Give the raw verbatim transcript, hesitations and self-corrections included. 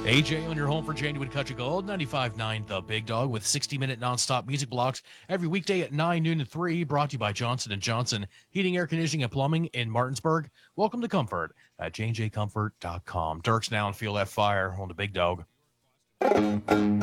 A J on your home for Genuine Country Gold, ninety-five point nine The Big Dog, with sixty-minute nonstop music blocks every weekday at nine, noon, and three, brought to you by Johnson and Johnson Heating, Air Conditioning, and Plumbing in Martinsburg. Welcome to Comfort at J J Comfort dot com. Dirk's now and Feel That Fire on The Big Dog.